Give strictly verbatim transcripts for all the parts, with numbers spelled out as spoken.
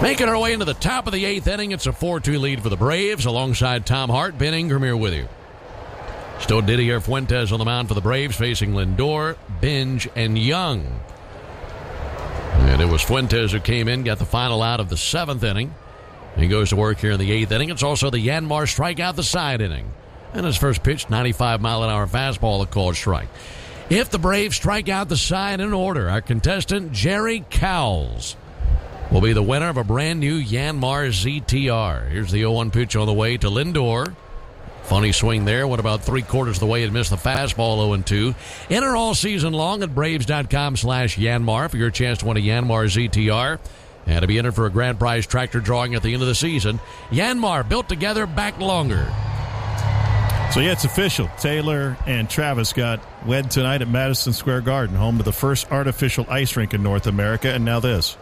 Making our way into the top of the eighth inning, it's a four two lead for the Braves. Alongside Tom Hart, Ben Ingram here with you. Still Didier Fuentes on the mound for the Braves, facing Lindor, Binge, and Young. And it was Fuentes who came in, got the final out of the seventh inning. He goes to work here in the eighth inning. It's also the Yanmar strikeout the side inning. And his first pitch, ninety-five mile an hour fastball, a called strike. If the Braves strike out the side in order, our contestant, Jerry Cowles, will be the winner of a brand new Yanmar Z T R. Here's the oh one pitch on the way to Lindor. Funny swing there. Went about three quarters of the way and missed the fastball oh and two. Enter all season long at Braves.com slash Yanmar for your chance to win a Yanmar Z T R. And to be entered for a grand prize tractor drawing at the end of the season. Yanmar, built together, back longer. So, yeah, it's official. Taylor and Travis got wed tonight at Madison Square Garden, home to the first artificial ice rink in North America, and now this.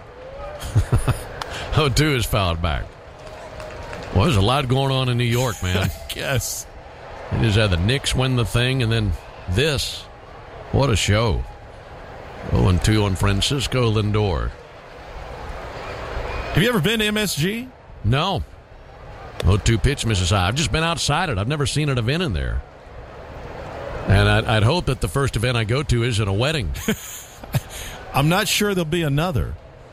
oh two is fouled back. Well, there's a lot going on in New York, man. Yes. They just had the Knicks win the thing, and then this. What a show. oh and two on Francisco Lindor. Have you ever been to M S G? No. oh two pitch misses high. I've just been outside it. I've never seen an event in there. And I'd, I'd hope that the first event I go to isn't a wedding. I'm not sure there'll be another.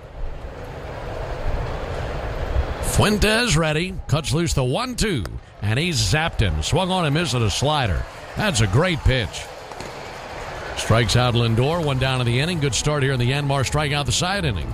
Fuentes ready. Cuts loose the one two. And he's zapped him. Swung on and missed at a slider. That's a great pitch. Strikes out Lindor. One down in the inning. Good start here in the Yanmar strikeout the side inning.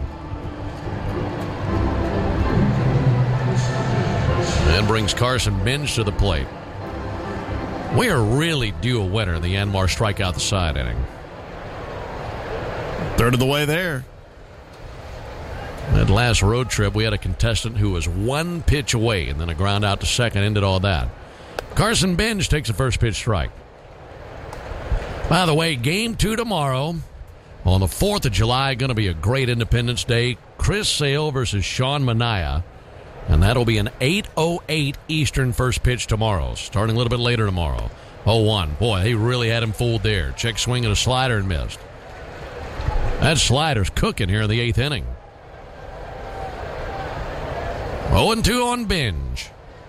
And brings Carson Binge to the plate. We are really due a winner in the Yanmar strikeout the side inning. Third of the way there. That last road trip, we had a contestant who was one pitch away, and then a ground out to second ended all that. Carson Binge takes the first pitch strike. By the way, game two tomorrow on the fourth of July, going to be a great Independence Day. Chris Sale versus Sean Manaea. And that'll be an eight oh eight Eastern first pitch tomorrow, starting a little bit later tomorrow. oh one. Boy, they really had him fooled there. Check swing and a slider and missed. That slider's cooking here in the eighth inning. oh and two on Binge.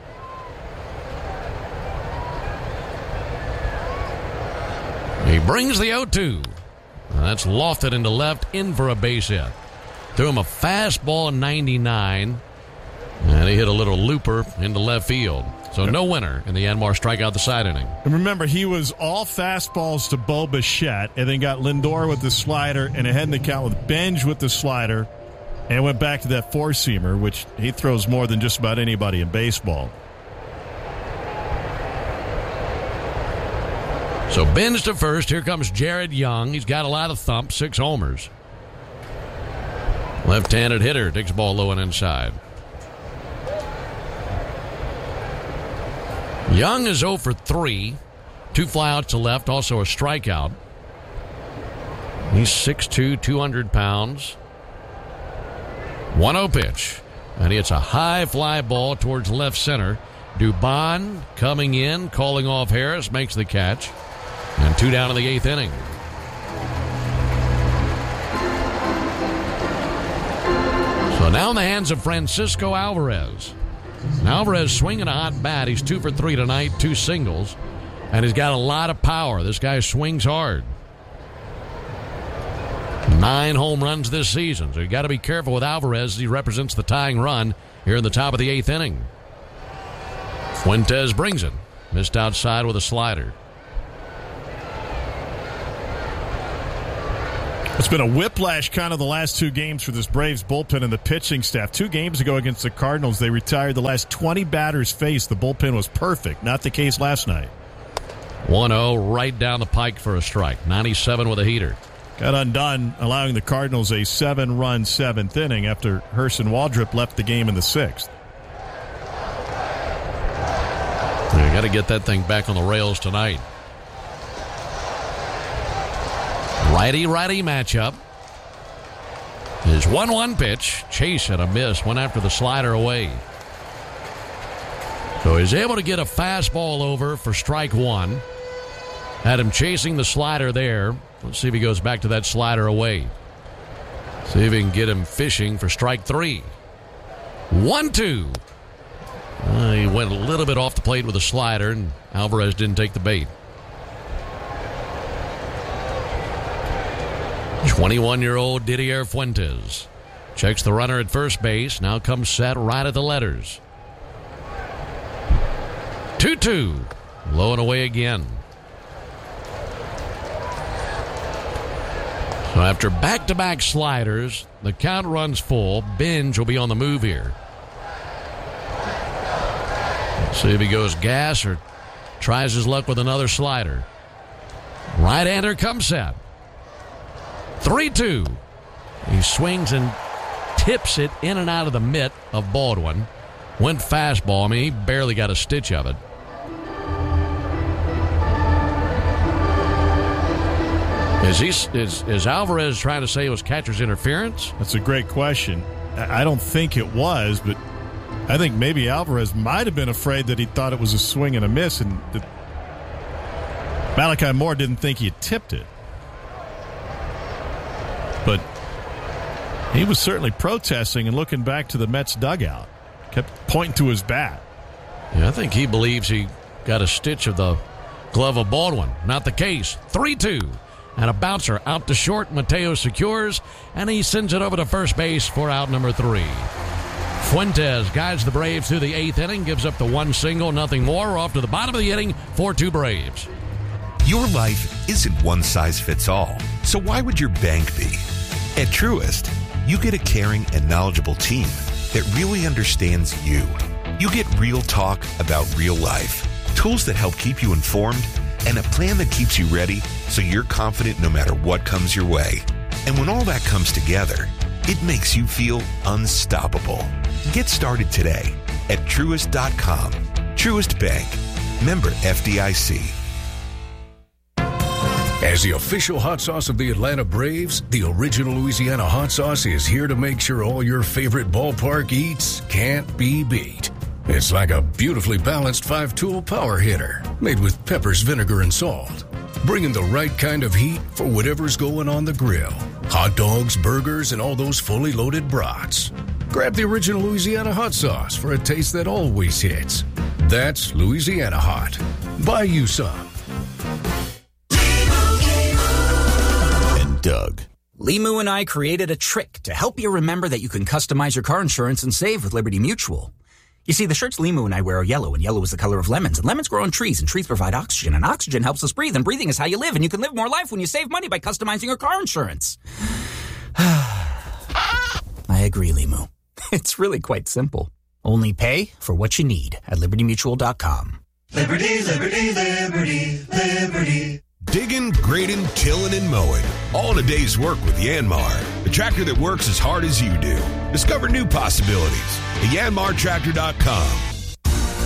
He brings the oh two. And that's lofted into left, in for a base hit. Threw him a fastball ninety-nine. And he hit a little looper into left field. So no winner in the Yanmar strikeout the side inning. And remember, he was all fastballs to Bo Bichette, and then got Lindor with the slider and ahead in the count with Binge with the slider, and went back to that four-seamer, which he throws more than just about anybody in baseball. So Binge to first. Here comes Jared Young. He's got a lot of thump, six homers. Left-handed hitter takes the ball low and inside. Young is oh for three. Two flyouts to left, also a strikeout. He's six two, two hundred pounds. one oh pitch. And it's a high fly ball towards left center. Dubon coming in, calling off Harris, makes the catch. And two down in the eighth inning. So now in the hands of Francisco Alvarez. Alvarez swinging a hot bat. He's two for three tonight, two singles. And he's got a lot of power. This guy swings hard. Nine home runs this season. So you got to be careful with Alvarez as he represents the tying run here in the top of the eighth inning. Fuentes brings it. Missed outside with a slider. It's been a whiplash kind of the last two games for this Braves bullpen and the pitching staff. Two games ago against the Cardinals, they retired the last twenty batters faced. The bullpen was perfect. Not the case last night. one oh right down the pike for a strike. ninety-seven with a heater. Got undone, allowing the Cardinals a seven-run seventh inning after Herson Waldrop left the game in the sixth. You got to get that thing back on the rails tonight. Righty-righty matchup. His one one pitch. Chase and a miss. Went after the slider away. So he's able to get a fastball over for strike one. Had him chasing the slider there. Let's see if he goes back to that slider away. See if he can get him fishing for strike three. one two. Uh, he went a little bit off the plate with a slider, and Alvarez didn't take the bait. twenty-one-year-old Didier Fuentes checks the runner at first base. Now comes set right at the letters. two two. Low and away again. So after back-to-back sliders, the count runs full. Binge will be on the move here. See if he goes gas or tries his luck with another slider. Right-hander comes set. three two. He swings and tips it in and out of the mitt of Baldwin. Went fastball. I mean, he barely got a stitch of it. Is, he, is, is Alvarez trying to say it was catcher's interference? That's a great question. I don't think it was, but I think maybe Alvarez might have been afraid that he thought it was a swing and a miss, and that Malachi Moore didn't think he had tipped it. But he was certainly protesting and looking back to the Mets dugout. Kept pointing to his bat. Yeah, I think he believes he got a stitch of the glove of Baldwin. Not the case. three two. And a bouncer out to short. Mateo secures, and he sends it over to first base for out number three. Fuentes guides the Braves through the eighth inning, gives up the one single, nothing more. We're off to the bottom of the inning, four two Braves. Your life isn't one size fits all, so why would your bank be? At Truist, you get a caring and knowledgeable team that really understands you. You get real talk about real life, tools that help keep you informed, and a plan that keeps you ready so you're confident no matter what comes your way. And when all that comes together, it makes you feel unstoppable. Get started today at Truist dot com. Truist Bank. Member F D I C. As the official hot sauce of the Atlanta Braves, the original Louisiana hot sauce is here to make sure all your favorite ballpark eats can't be beat. It's like a beautifully balanced five-tool power hitter made with peppers, vinegar, and salt. Bringing the right kind of heat for whatever's going on the grill. Hot dogs, burgers, and all those fully loaded brats. Grab the original Louisiana hot sauce for a taste that always hits. That's Louisiana Hot. Buy you some. And Doug. Limu and I created a trick to help you remember that you can customize your car insurance and save with Liberty Mutual. You see, the shirts Limu and I wear are yellow, and yellow is the color of lemons, and lemons grow on trees, and trees provide oxygen, and oxygen helps us breathe, and breathing is how you live, and you can live more life when you save money by customizing your car insurance. I agree, Limu. It's really quite simple. Only pay for what you need at Liberty Mutual dot com. Liberty, liberty, liberty, liberty. Digging, grading, tilling, and mowing. All in a day's work with Yanmar, the tractor that works as hard as you do. Discover new possibilities at Yanmar Tractor dot com.